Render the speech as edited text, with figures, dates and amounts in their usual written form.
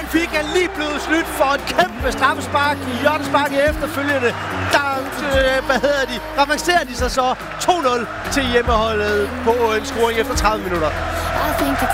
Benfica er lige blevet snydt for et kæmpe straffespark i hjørnespark efterfølgende. Der avancerer de sig så 2-0 til hjemmeholdet på en scoring efter 30 minutter. I think it's